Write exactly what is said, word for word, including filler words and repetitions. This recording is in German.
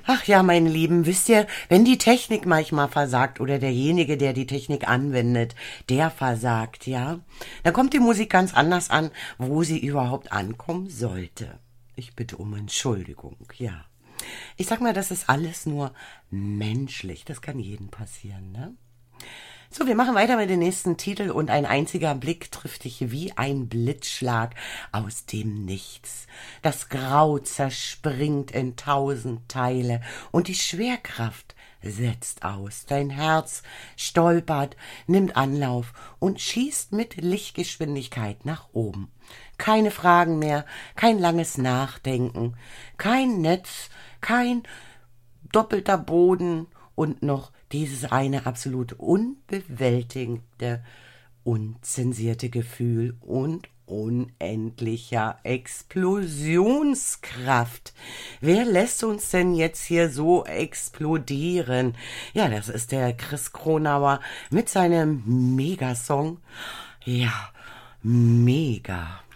Ach ja, meine Lieben, wisst ihr, wenn die Technik manchmal versagt oder derjenige, der die Technik anwendet, der versagt, ja, dann kommt die Musik ganz anders an, wo sie überhaupt ankommen sollte. Ich bitte um Entschuldigung, ja. Ich sag mal, das ist alles nur menschlich. Das kann jedem passieren, ne? So, wir machen weiter mit dem nächsten Titel und ein einziger Blick trifft dich wie ein Blitzschlag aus dem Nichts. Das Grau zerspringt in tausend Teile und die Schwerkraft setzt aus. Dein Herz stolpert, nimmt Anlauf und schießt mit Lichtgeschwindigkeit nach oben. Keine Fragen mehr, kein langes Nachdenken, kein Netz, kein doppelter Boden und noch dieses eine absolut unbewältigende, unzensierte Gefühl und unendlicher Explosionskraft. Wer lässt uns denn jetzt hier so explodieren? Ja, das ist der Chris Kronauer mit seinem Megasong. Ja, mega.